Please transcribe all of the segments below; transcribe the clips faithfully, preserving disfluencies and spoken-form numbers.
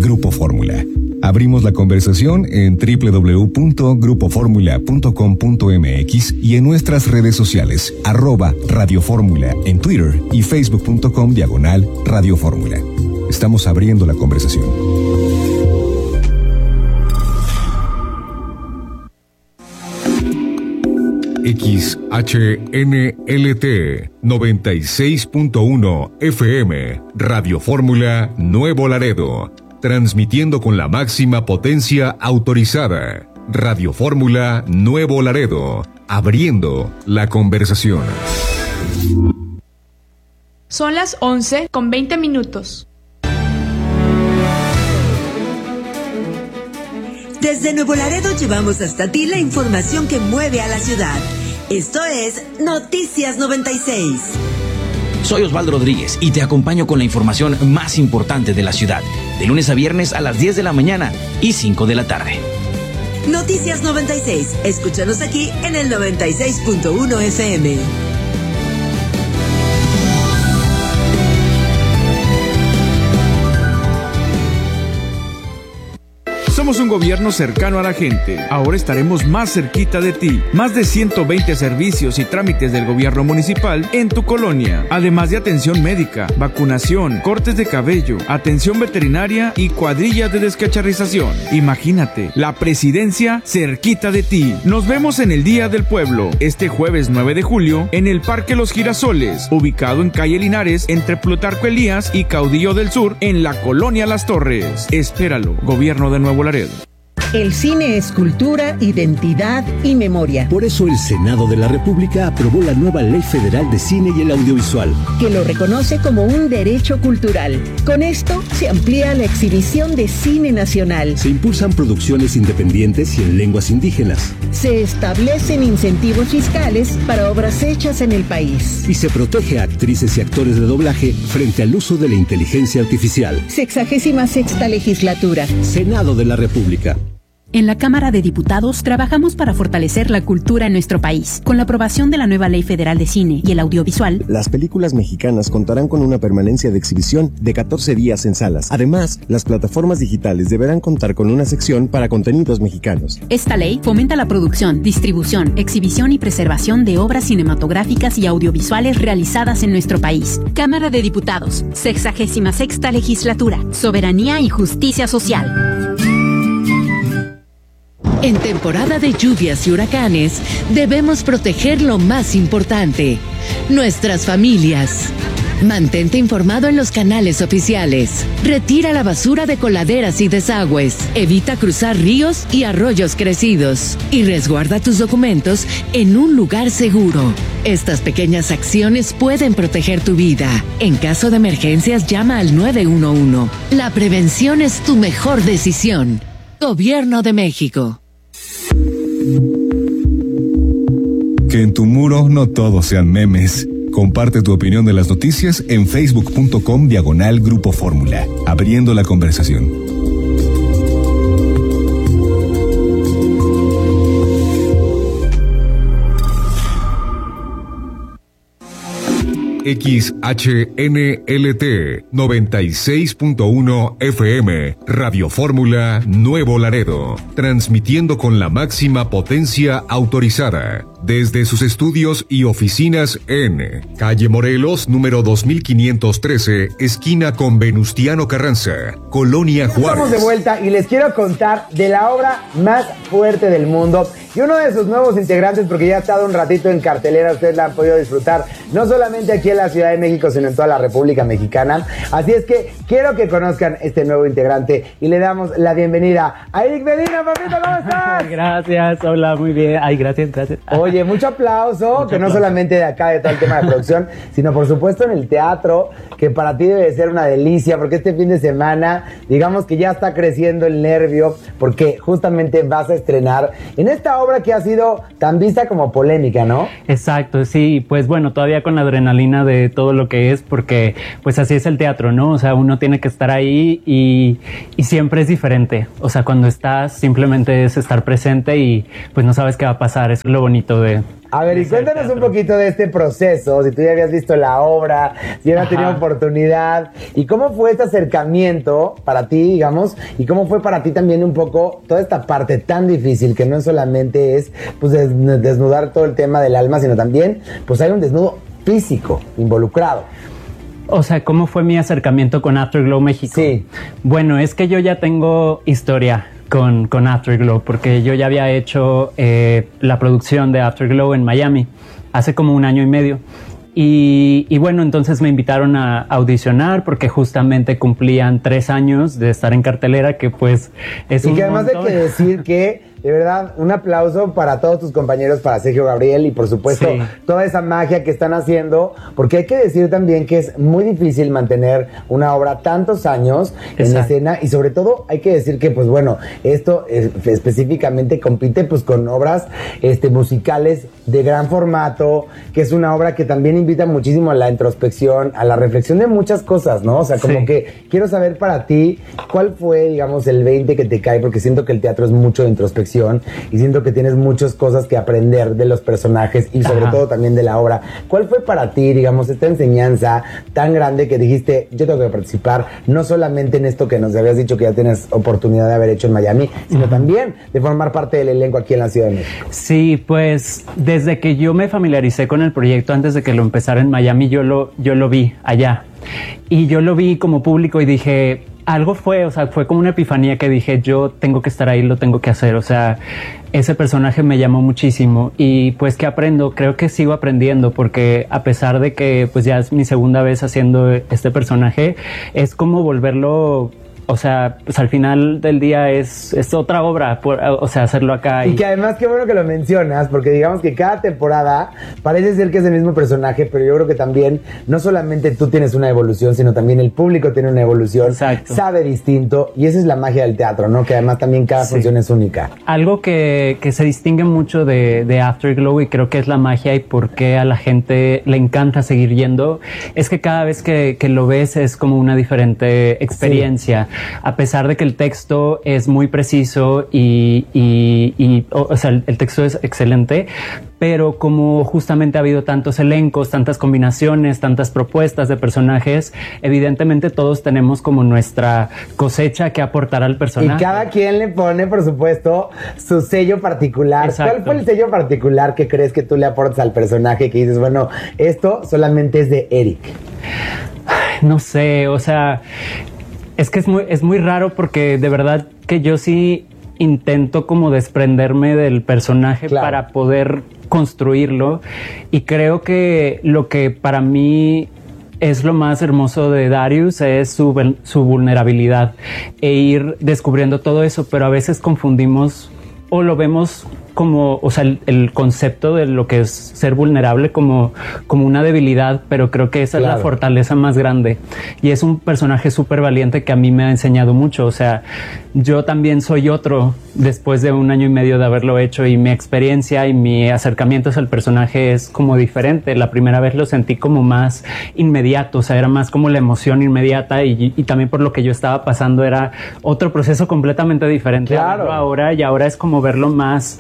Grupo Fórmula. Abrimos la conversación en doble u doble u doble u punto grupo fórmula punto com punto m x y en nuestras redes sociales, arroba Radio Fórmula en Twitter y facebook punto com diagonal Radio Fórmula. Estamos abriendo la conversación. X H N L T noventa y seis punto uno F M, Radio Fórmula Nuevo Laredo, transmitiendo con la máxima potencia autorizada. Radio Fórmula Nuevo Laredo, abriendo la conversación. Son las once con veinte minutos. Desde Nuevo Laredo llevamos hasta ti la información que mueve a la ciudad. Esto es Noticias noventa y seis. Soy Osvaldo Rodríguez y te acompaño con la información más importante de la ciudad, de lunes a viernes a las diez de la mañana y cinco de la tarde. Noticias noventa y seis. Escúchanos aquí en el noventa y seis punto uno F M. Somos un gobierno cercano a la gente. Ahora estaremos más cerquita de ti. Más de ciento veinte servicios y trámites del gobierno municipal en tu colonia. Además de atención médica, vacunación, cortes de cabello, atención veterinaria y cuadrillas de descacharrización. Imagínate, la presidencia cerquita de ti. Nos vemos en el Día del Pueblo, este jueves nueve de julio, en el Parque Los Girasoles, ubicado en calle Linares, entre Plutarco Elías y Caudillo del Sur, en la colonia Las Torres. Espéralo, Gobierno de Nuevo Laredo. El cine es cultura, identidad y memoria. Por eso el Senado de la República aprobó la nueva Ley Federal de Cine y el Audiovisual, que lo reconoce como un derecho cultural. Con esto se amplía la exhibición de cine nacional. Se impulsan producciones independientes y en lenguas indígenas. Se establecen incentivos fiscales para obras hechas en el país. Y se protege a actrices y actores de doblaje frente al uso de la inteligencia artificial. Sexagésima sexta legislatura. Senado de la República. En la Cámara de Diputados trabajamos para fortalecer la cultura en nuestro país. Con la aprobación de la nueva Ley Federal de Cine y el Audiovisual, las películas mexicanas contarán con una permanencia de exhibición de catorce días en salas. Además, las plataformas digitales deberán contar con una sección para contenidos mexicanos. Esta ley fomenta la producción, distribución, exhibición y preservación de obras cinematográficas y audiovisuales realizadas en nuestro país. Cámara de Diputados, sexagésima sexta legislatura, soberanía y justicia social. En temporada de lluvias y huracanes, debemos proteger lo más importante, nuestras familias. Mantente informado en los canales oficiales. Retira la basura de coladeras y desagües. Evita cruzar ríos y arroyos crecidos. Y resguarda tus documentos en un lugar seguro. Estas pequeñas acciones pueden proteger tu vida. En caso de emergencias, llama al nueve uno uno. La prevención es tu mejor decisión. Gobierno de México. Que en tu muro no todos sean memes. Comparte tu opinión de las noticias en facebook punto com diagonal Grupo Fórmula, abriendo la conversación. X H N L T noventa y seis punto uno F M, Radio Fórmula Nuevo Laredo, transmitiendo con la máxima potencia autorizada, desde sus estudios y oficinas en Calle Morelos, número dos mil quinientos trece, esquina con Venustiano Carranza, Colonia Juárez. Estamos de vuelta y les quiero contar de la obra más fuerte del mundo y uno de sus nuevos integrantes, porque ya ha estado un ratito en cartelera, ustedes la han podido disfrutar, no solamente aquí en la Ciudad de México, sino en toda la República Mexicana. Así es que quiero que conozcan este nuevo integrante y le damos la bienvenida a Eric Medina. Papito, ¿cómo estás? Gracias, hola, muy bien. Ay, gracias, gracias. Oye, mucho aplauso, mucho que no aplauso. solamente de acá, de todo el tema de producción, sino por supuesto en el teatro, que para ti debe de ser una delicia, porque este fin de semana, digamos que ya está creciendo el nervio, porque justamente vas a estrenar en esta obra que ha sido tan vista como polémica, ¿no? Exacto, sí, pues bueno, todavía con la adrenalina de todo lo que es, porque pues así es el teatro, ¿no? O sea, uno tiene que estar ahí y, y siempre es diferente. O sea, cuando estás simplemente es estar presente y pues no sabes qué va a pasar. Es lo bonito de, A ver, y cuéntanos un poquito de este proceso, si tú ya habías visto la obra, si ya habías tenido oportunidad, y cómo fue este acercamiento para ti, digamos, y cómo fue para ti también un poco toda esta parte tan difícil, que no solamente es pues des- desnudar todo el tema del alma, sino también pues hay un desnudo físico involucrado. O sea, ¿cómo fue mi acercamiento con Afterglow México? Sí. Bueno, es que yo ya tengo historia con, con Afterglow, porque yo ya había hecho eh, la producción de Afterglow en Miami hace como un año y medio. Y, y bueno, entonces me invitaron a audicionar porque justamente cumplían tres años de estar en cartelera, que pues es un Y que además montón. hay que decir que, de verdad, un aplauso para todos tus compañeros, para Sergio Gabriel y por supuesto Sí. toda esa magia que están haciendo, porque hay que decir también que es muy difícil mantener una obra tantos años en Exacto. escena y sobre todo hay que decir que pues bueno, esto eh, específicamente compite pues con obras este, musicales de gran formato, que es una obra que también invita muchísimo a la introspección, a la reflexión de muchas cosas, ¿no? O sea, como Sí. que quiero saber para ti cuál fue, digamos, el veinte que te cae, porque siento que el teatro es mucho de introspección y siento que tienes muchas cosas que aprender de los personajes y sobre Ajá. todo también de la obra. ¿Cuál fue para ti, digamos, esta enseñanza tan grande que dijiste, yo tengo que participar, no solamente en esto que nos habías dicho que ya tienes oportunidad de haber hecho en Miami, sino uh-huh. también de formar parte del elenco aquí en la Ciudad de México? Sí, pues desde que yo me familiaricé con el proyecto, antes de que lo empezara en Miami, yo lo, yo lo vi allá. Y yo lo vi como público y dije, algo fue, o sea, fue como una epifanía que dije, yo tengo que estar ahí, lo tengo que hacer. O sea, ese personaje me llamó muchísimo y pues que aprendo, creo que sigo aprendiendo, porque a pesar de que pues ya es mi segunda vez haciendo este personaje, es como volverlo... O sea, pues al final del día es, es otra obra, por, o sea, hacerlo acá. Y... y que además qué bueno que lo mencionas, porque digamos que cada temporada parece ser que es el mismo personaje, pero yo creo que también no solamente tú tienes una evolución, sino también el público tiene una evolución, Exacto. sabe distinto, y esa es la magia del teatro, ¿no? Que además también cada sí. función es única. Algo que, que se distingue mucho de, de Afterglow, y creo que es la magia y por qué a la gente le encanta seguir yendo, es que cada vez que, que lo ves es como una diferente experiencia. Sí. A pesar de que el texto es muy preciso y, y, y o, o sea, el, el texto es excelente, pero como justamente ha habido tantos elencos, tantas combinaciones, tantas propuestas de personajes, evidentemente todos tenemos como nuestra cosecha que aportar al personaje. Y cada quien le pone, por supuesto, su sello particular. Exacto. ¿Cuál fue el sello particular que crees que tú le aportas al personaje que dices, bueno, esto solamente es de Eric? No sé, o sea... Es que es muy, es muy raro porque de verdad que yo sí intento como desprenderme del personaje claro. para poder construirlo, y creo que lo que para mí es lo más hermoso de Darius es su, su vulnerabilidad e ir descubriendo todo eso, pero a veces confundimos o lo vemos como, o sea, el, el concepto de lo que es ser vulnerable como, como una debilidad, pero creo que esa claro. es la fortaleza más grande. Y es un personaje súper valiente que a mí me ha enseñado mucho. O sea, yo también soy otro después de un año y medio de haberlo hecho, y mi experiencia y mi acercamiento al personaje es como diferente. La primera vez lo sentí como más inmediato, o sea, era más como la emoción inmediata, y, y también por lo que yo estaba pasando era otro proceso completamente diferente claro. ahora, y ahora es como verlo más...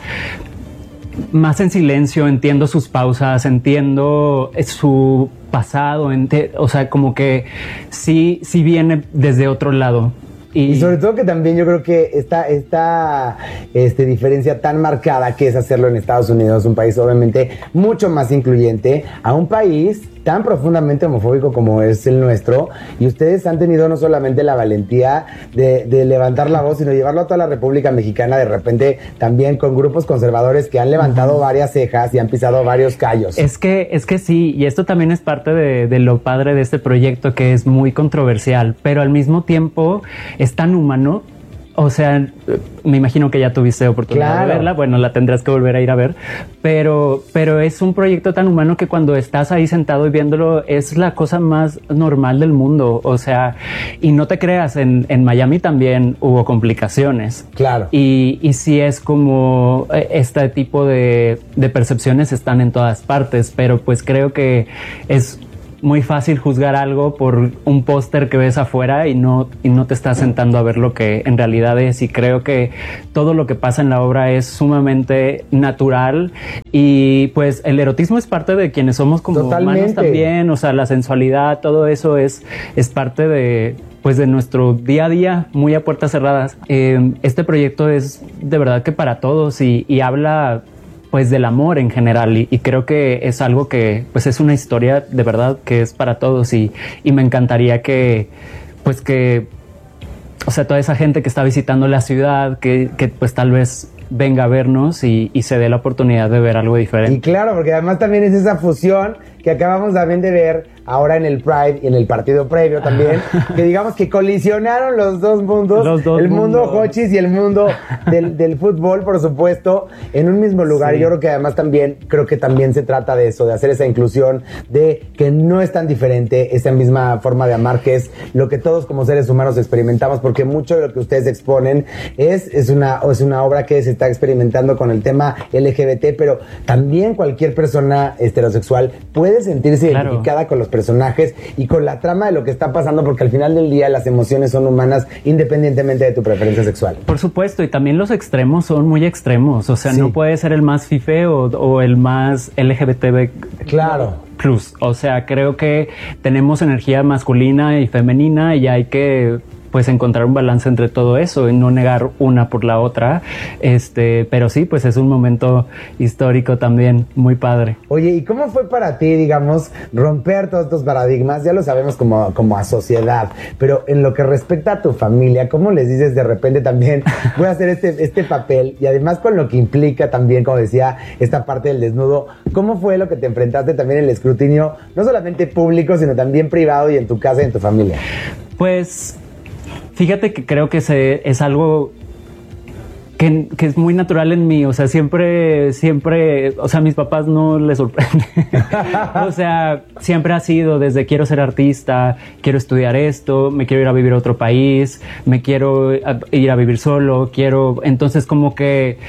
más en silencio, entiendo sus pausas, entiendo su pasado, ent- o sea, como que sí, sí viene desde otro lado. Y, y sobre todo que también yo creo que esta, esta este, diferencia tan marcada que es hacerlo en Estados Unidos, un país obviamente mucho más incluyente, a un país tan profundamente homofóbico como es el nuestro, y ustedes han tenido no solamente la valentía de, de levantar la voz, sino llevarlo a toda la República Mexicana, de repente también con grupos conservadores que han levantado uh-huh. varias cejas y han pisado varios callos. Es que, es que sí, y esto también es parte de, de lo padre de este proyecto, que es muy controversial, pero al mismo tiempo es tan humano. O sea, me imagino que ya tuviste oportunidad claro. de verla. Bueno, la tendrás que volver a ir a ver. Pero, pero es un proyecto tan humano que cuando estás ahí sentado y viéndolo, es la cosa más normal del mundo. O sea, y no te creas, en, en Miami también hubo complicaciones. Claro. Y, y sí es como este tipo de, de percepciones están en todas partes. Pero pues creo que es... muy fácil juzgar algo por un póster que ves afuera y no, y no te estás sentando a ver lo que en realidad es, y creo que todo lo que pasa en la obra es sumamente natural, y pues el erotismo es parte de quienes somos como Totalmente. humanos también, o sea, la sensualidad, todo eso es, es parte de pues de nuestro día a día, muy a puertas cerradas. Eh, este proyecto es de verdad que para todos, y, y habla pues del amor en general, y, y creo que es algo que pues es una historia de verdad que es para todos, y, y me encantaría que pues que o sea, toda esa gente que está visitando la ciudad, que, que pues tal vez venga a vernos y, y se dé la oportunidad de ver algo diferente. Y claro, porque además también es esa fusión que acabamos también de ver ahora en el Pride y en el partido previo también, que digamos que colisionaron los dos mundos, los dos el mundo mundos. hochis y el mundo del, del fútbol, por supuesto, en un mismo lugar. Sí. Yo creo que además también, creo que también se trata de eso, de hacer esa inclusión, de que no es tan diferente esa misma forma de amar, que es lo que todos como seres humanos experimentamos, porque mucho de lo que ustedes exponen es, es, una, es una obra que se está experimentando con el tema L G B T, pero también cualquier persona heterosexual puede sentirse Claro. identificada con los personajes y con la trama de lo que está pasando, porque al final del día las emociones son humanas independientemente de tu preferencia sexual. Por supuesto, y también los extremos son muy extremos, o sea, Sí. no puede ser el más fife o, o el más L G B T B Claro. plus, o sea, creo que tenemos energía masculina y femenina y hay que pues encontrar un balance entre todo eso y no negar una por la otra, este, pero sí, pues es un momento histórico también muy padre. Oye, ¿y cómo fue para ti, digamos, romper todos estos paradigmas? Ya lo sabemos como, como a sociedad, pero en lo que respecta a tu familia, ¿cómo les dices de repente también voy a hacer este, este papel? Y además con lo que implica también, como decía, esta parte del desnudo, ¿cómo fue lo que te enfrentaste también en el escrutinio, no solamente público, sino también privado y en tu casa y en tu familia? Pues fíjate que creo que se, es algo que, que es muy natural en mí, o sea, siempre, siempre, o sea, a mis papás no les sorprende. O sea, siempre ha sido desde quiero ser artista, quiero estudiar esto, me quiero ir a vivir a otro país, me quiero ir a vivir solo, quiero, entonces como que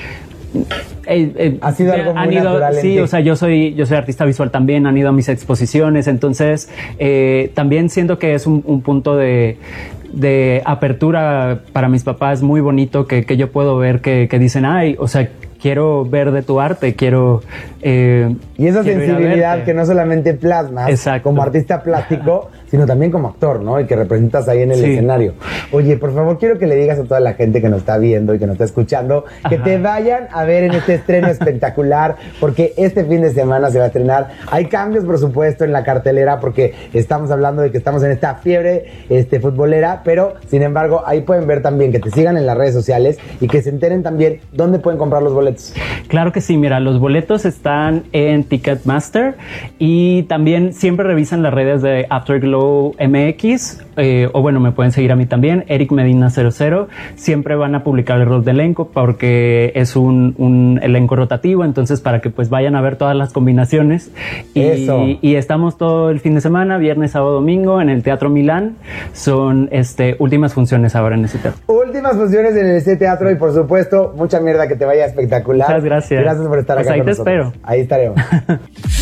Eh, eh, ha sido algo muy han ido, natural en sí, ti. o sea, yo soy yo soy artista visual también, han ido a mis exposiciones, entonces eh, también siento que es un, un punto de, de apertura para mis papás muy bonito, que, que yo puedo ver que, que dicen, ay, o sea, quiero ver de tu arte, quiero eh, y esa quiero ir a sensibilidad verte. que no solamente plasmas Exacto. como artista plástico, sino también como actor, ¿no? Y que representas ahí en el Sí. escenario. Oye, por favor, quiero que le digas a toda la gente que nos está viendo y que nos está escuchando que Ajá. te vayan a ver en este estreno espectacular, porque este fin de semana se va a estrenar. Hay cambios, por supuesto, en la cartelera, porque estamos hablando de que estamos en esta fiebre este, futbolera, pero, sin embargo, ahí pueden ver también que te sigan en las redes sociales y que se enteren también dónde pueden comprar los boletos. Claro que sí, mira, los boletos están en Ticketmaster y también siempre revisan las redes de Afterglow M X, eh, o bueno, me pueden seguir a mí también, Eric Medina cero cero. Siempre van a publicar el rol de elenco porque es un, un elenco rotativo, entonces para que pues vayan a ver todas las combinaciones. Y, Eso. y estamos todo el fin de semana, viernes, sábado, domingo, en el Teatro Milán. Son este, últimas funciones ahora en ese teatro. Últimas funciones en ese teatro y, por supuesto, mucha mierda, que te vaya espectacular. Muchas gracias. Gracias por estar Pues acá ahí con te nosotros. espero. Ahí estaremos.